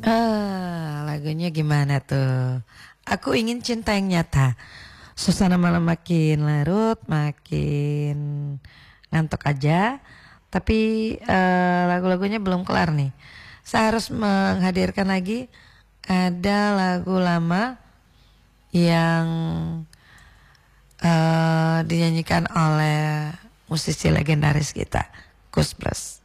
Lagunya gimana tuh? Aku ingin cinta yang nyata. Suasana malam makin larut, makin ngantuk aja. Tapi lagu-lagunya belum kelar nih. Saya harus menghadirkan lagi ada lagu lama yang dinyanyikan oleh musisi legendaris kita, Gus Plus.